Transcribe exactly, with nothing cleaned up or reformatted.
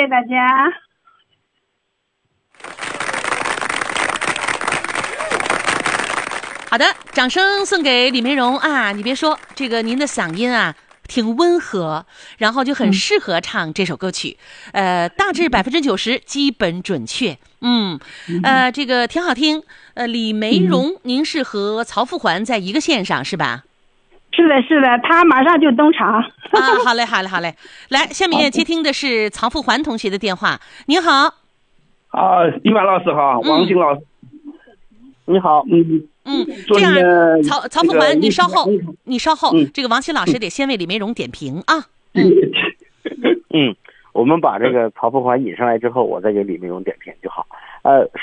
谢大家。 好的，掌声送给李梅荣啊！你别说，这个您的嗓音啊挺温和，然后就很适合唱这首歌曲，嗯、呃，大致百分之九十基本准确，嗯，呃，这个挺好听。呃，李梅荣，嗯、您是和曹富环在一个线上是吧？ 是的，是的，他马上就登场。 啊，好嘞，好嘞，好嘞。来，下面接听的是曹富环同学的电话。您好。 啊，一凡老师好，王晶老师，嗯、你好，嗯。 嗯，这样，曹曹富环、这个，你稍后，你稍后，嗯、这个王琦老师得先为李梅荣点评啊。 嗯，嗯，我们把这个曹富环引上来之后，我再给李梅荣点评就好。呃，